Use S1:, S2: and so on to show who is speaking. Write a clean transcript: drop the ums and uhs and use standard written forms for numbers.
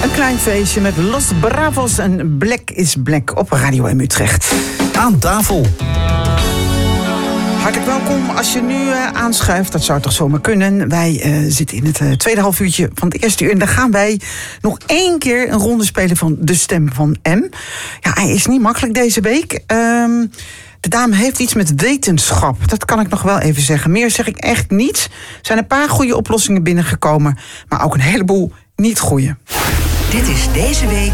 S1: Een klein feestje met Los Bravos en Black is Black op Radio M Utrecht.
S2: Aan tafel.
S1: Hartelijk welkom als je nu aanschuift. Dat zou toch zomaar kunnen. Wij zitten in het tweede halfuurtje van het eerste uur. En dan gaan wij nog 1 keer een ronde spelen van De Stem van M. Ja, hij is niet makkelijk deze week. De dame heeft iets met wetenschap. Dat kan ik nog wel even zeggen. Meer zeg ik echt niet. Er zijn een paar goede oplossingen binnengekomen. Maar ook een heleboel niet goede.
S3: Dit is deze week